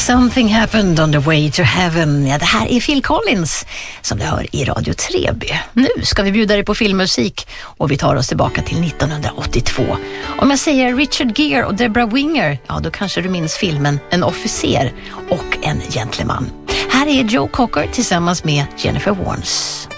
Something happened on the way to heaven. Ja, det här är Phil Collins som du hör i Radio Treby. Nu ska vi bjuda dig på filmmusik och vi tar oss tillbaka till 1982. Om jag säger Richard Gere och Deborah Winger, ja då kanske du minns filmen En officer och en gentleman. Här är Joe Cocker tillsammans med Jennifer Warnes.